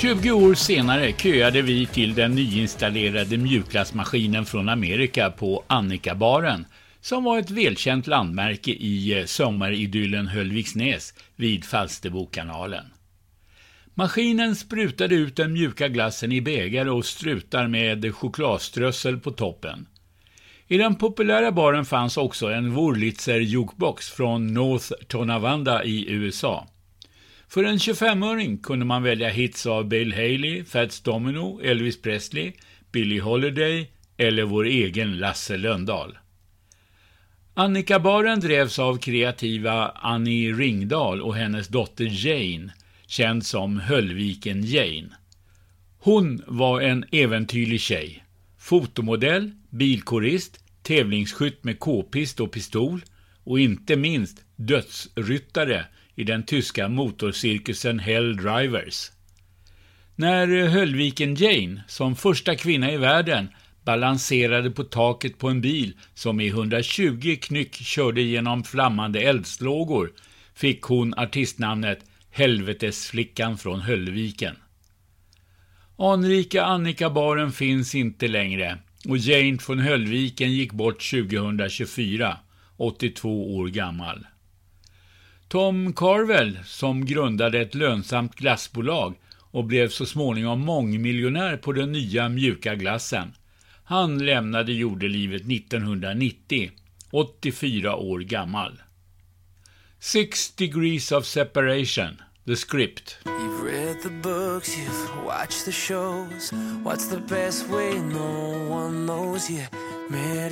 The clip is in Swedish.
20 år senare köade vi till den nyinstallerade mjukglassmaskinen från Amerika på Annika-baren, som var ett välkänt landmärke i sommaridyllen Höllviksnäs vid Falsterbokanalen. Maskinen sprutade ut den mjuka glassen i bägare och strutar med chokladströssel på toppen. I den populära baren fanns också en Wurlitzer jukebox från North Tonawanda i USA. För en 25-öring kunde man välja hits av Bill Haley, Fats Domino, Elvis Presley, Billie Holiday eller vår egen Lasse Lönndahl. Annika-baren drevs av kreativa Annie Ringdahl och hennes dotter Jane, känd som Höllviken Jane. Hon var en äventyrlig tjej, fotomodell, bilkorist, tävlingsskytt med k-pist och pistol och inte minst dödsryttare i den tyska motorcirkusen Hell Drivers. När Höllviken Jane som första kvinna i världen balanserade på taket på en bil som i 120 knyck körde genom flammande eldslågor fick hon artistnamnet Helvetesflickan från Höllviken. Anrika Annika-baren finns inte längre och Jane från Höllviken gick bort 2024, 82 år gammal. Tom Carvel, som grundade ett lönsamt glassbolag och blev så småningom mångmiljonär på den nya mjuka glassen, han lämnade jordelivet 1990, 84 år gammal. 6 Degrees of Separation, the script. You've read the books, you've watched the shows. What's the best way? No one knows you.